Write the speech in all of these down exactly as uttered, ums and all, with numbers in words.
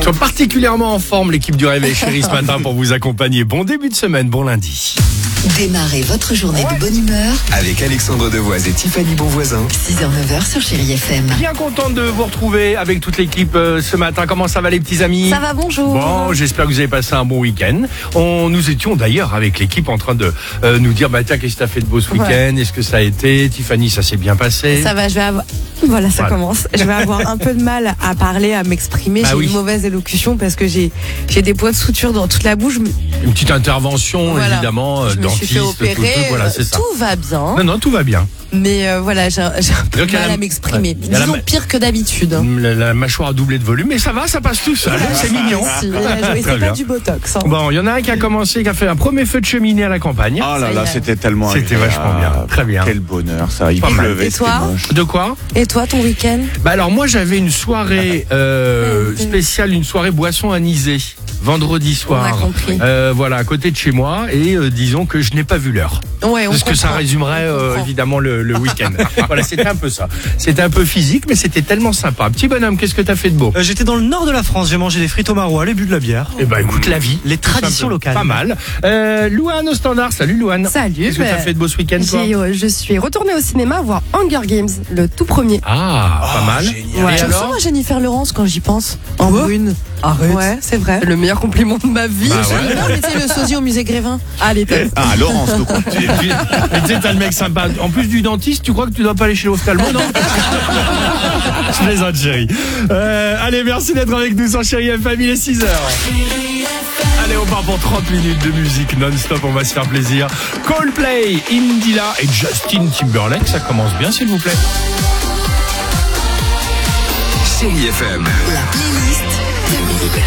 sont particulièrement en forme, l'équipe du Réveil Chéri ce matin pour vous accompagner. Bon début de semaine, bon lundi. Démarrez votre journée de bonne humeur avec Alexandre Devoise et Tiffany Bonvoisin. six heures neuf heures sur Chéri F M. Bien content de vous retrouver avec toute l'équipe euh, ce matin. Comment ça va les petits amis? Ça va, bonjour. Bon, j'espère que vous avez passé un bon week-end. On, nous étions d'ailleurs avec l'équipe en train de euh, nous dire, bah tiens, qu'est-ce que tu as fait de beau ce week-end? Ouais. Est-ce que ça a été? Tiffany, ça s'est bien passé? Ça va, je vais avoir... Voilà, ça Voilà. commence. Je vais avoir un peu de mal à parler, à m'exprimer. Bah j'ai oui. une mauvaise élocution parce que j'ai, j'ai des points de suture dans toute la bouche. Une petite intervention, Voilà. évidemment, euh, Je me suis dentiste, fait tout le opérer. truc, voilà, c'est euh, ça. Tout va bien. Non, non, tout va bien. Mais euh, voilà, j'ai, j'ai un peu Donc, de il y a mal la- à m'exprimer. ouais, il y a la Disons ma- pire que d'habitude. La, la mâchoire a doublé de volume, mais ça va, ça passe tout seul. C'est mignon. Si, et Très c'est bien. pas du botox. Hein. Bon, il y en a un qui a commencé, qui a fait un premier feu de cheminée à la campagne. Oh là Ça y là, est. c'était tellement C'était agréable. vachement bien, très bien. Quel bonheur ça, il Pas mal. pleuvait, Et c'était toi moche. De quoi? Et toi, ton week-end? Bah alors moi j'avais une soirée euh, Ouais, spéciale, une soirée boisson anisée, vendredi soir. On a compris. Euh, voilà, à côté de chez moi, et euh, disons que je n'ai pas vu l'heure. Ouais, on Parce que ça comprend. résumerait On euh, comprend. évidemment le, le week-end. Voilà, c'était un peu ça. C'était un peu physique, mais c'était tellement sympa. Petit bonhomme, qu'est-ce que t'as fait de beau? Euh, J'étais dans le nord de la France, j'ai mangé des frites au maroilles, bu de la bière. Eh ben écoute la vie. Les Tout traditions simplement. locales. Pas mal. Euh, Louane au standard. Salut Louane. Salut, Qu'est-ce que bah, t'as fait de beau ce week-end toi? J'ai, euh, je suis retournée au cinéma voir Hunger Games, le tout premier. Ah, pas mal. Ouais. Et Je alors ressemble à Jennifer Lawrence quand j'y pense. En Quoi brune. Arrête. Ouais, c'est vrai. Le meilleur compliment de ma vie. Bah ouais. Non, mais tu sais, le sosie au musée Grévin. Allez, top. Ah, Laurence, donc. Et puis, mais tu sais, t'as le mec sympa. En plus du dentiste, tu crois que tu dois pas aller chez l'ophtalmo, non? Je plaisante, chérie. Euh, allez, merci d'être avec nous sur Chéri F M, il est six heures. Allez, on part pour trente minutes de musique non-stop, on va se faire plaisir. Coldplay, Indila et Justin Timberlake, ça commence bien, s'il vous plaît. Chéri F M. La playlist de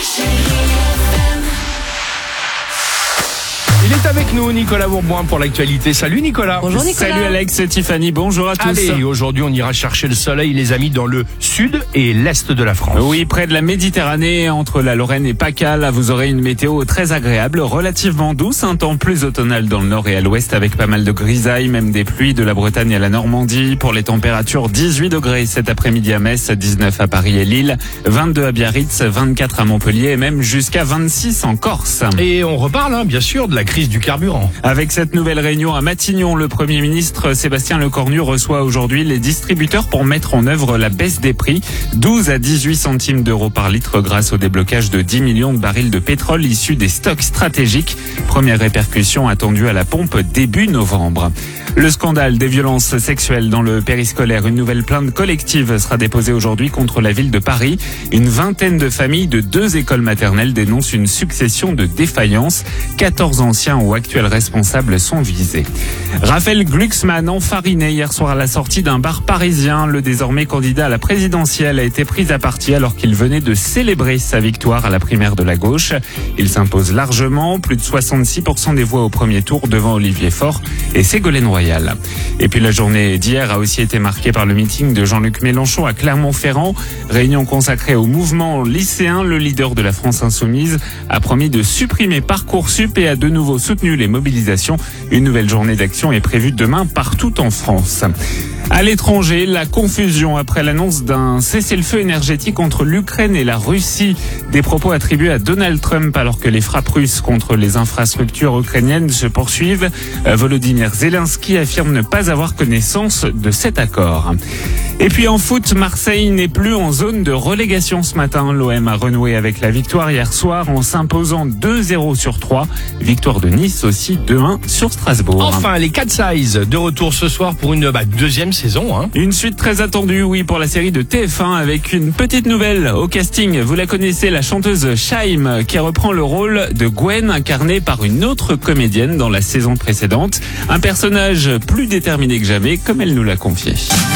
Il est avec nous, Nicolas Bourboin, pour l'actualité. Salut Nicolas. Bonjour Nicolas. Salut Alex et Tiffany, bonjour à tous. Allez, aujourd'hui on ira chercher le soleil, les amis, dans le sud et l'est de la France. Oui, près de la Méditerranée, entre la Lorraine et PACA, là vous aurez une météo très agréable, relativement douce, un temps plus automnal dans le nord et à l'ouest avec pas mal de grisailles, même des pluies de la Bretagne à la Normandie. Pour les températures, dix-huit degrés cet après-midi à Metz, dix-neuf à Paris et Lille, vingt-deux à Biarritz, vingt-quatre à Montpellier et même jusqu'à vingt-six en Corse. Et on reparle, hein, bien sûr, de la crise du carburant. Avec cette nouvelle réunion à Matignon, le Premier ministre Sébastien Lecornu reçoit aujourd'hui les distributeurs pour mettre en œuvre la baisse des prix, douze à dix-huit centimes d'euros par litre grâce au déblocage de dix millions de barils de pétrole issus des stocks stratégiques. Première répercussion attendue à la pompe début novembre. Le scandale des violences sexuelles dans le périscolaire. Une nouvelle plainte collective sera déposée aujourd'hui contre la ville de Paris. Une vingtaine de familles de deux écoles maternelles dénoncent une succession de défaillances. quatorze anciens ou actuels responsables sont visés. Raphaël Glucksmann, enfariné hier soir à la sortie d'un bar parisien. Le désormais candidat à la présidentielle a été pris à partie alors qu'il venait de célébrer sa victoire à la primaire de la gauche. Il s'impose largement, plus de soixante-six pour cent des voix au premier tour devant Olivier Faure et Ségolène Royal. Et puis la journée d'hier a aussi été marquée par le meeting de Jean-Luc Mélenchon à Clermont-Ferrand. Réunion consacrée au mouvement lycéen. Le leader de la France Insoumise a promis de supprimer Parcoursup et a de nouveau soutenu les mobilisations. Une nouvelle journée d'action est prévue demain partout en France. À l'étranger, la confusion après l'annonce d'un cessez-le-feu énergétique entre l'Ukraine et la Russie. Des propos attribués à Donald Trump alors que les frappes russes contre les infrastructures ukrainiennes se poursuivent. Volodymyr Zelensky affirme ne pas avoir connaissance de cet accord. Et puis en foot, Marseille n'est plus en zone de relégation ce matin. L'O M a renoué avec la victoire hier soir en s'imposant deux zéro sur trois. Victoire de Nice aussi deux un sur Strasbourg. Enfin, les Cat Size de retour ce soir pour une bah, deuxième saison. Hein. Une suite très attendue, oui, pour la série de T F un avec une petite nouvelle au casting. Vous la connaissez, la chanteuse Shaim, qui reprend le rôle de Gwen, incarnée par une autre comédienne dans la saison précédente. Un personnage plus déterminé que jamais, comme elle nous l'a confié.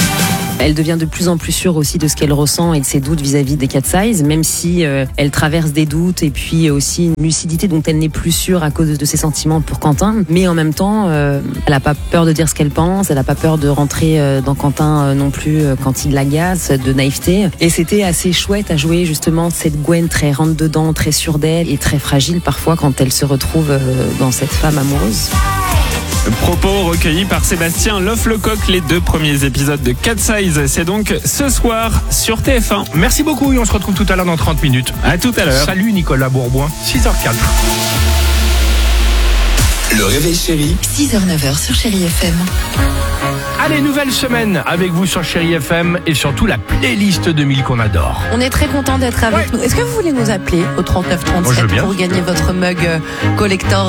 Elle devient de plus en plus sûre aussi de ce qu'elle ressent et de ses doutes vis-à-vis des Cat Size, même si euh, elle traverse des doutes et puis aussi une lucidité dont elle n'est plus sûre à cause de ses sentiments pour Quentin. Mais en même temps, euh, elle n'a pas peur de dire ce qu'elle pense, elle n'a pas peur de rentrer euh, dans Quentin euh, non plus euh, quand il l'agace, de naïveté. Et c'était assez chouette à jouer justement cette Gwen très rentre-dedans, très sûre d'elle et très fragile parfois quand elle se retrouve euh, dans cette femme amoureuse. Propos recueillis par Sébastien Loff-Lecoq. Les deux premiers épisodes de Cat Size, c'est donc ce soir sur T F un. Merci beaucoup et on se retrouve tout à l'heure dans trente minutes. À tout à l'heure. Salut Nicolas Bourboin, six heures quatre. Le réveil chéri six heures neuf heures sur Chérie F M. Allez, nouvelle semaine avec vous sur Chérie F M et surtout la playlist deux mille qu'on adore. On est très content d'être avec Ouais. nous. Est-ce que vous voulez nous appeler au trente-neuf Moi, je veux trente-sept bien. pour gagner votre mug euh, collector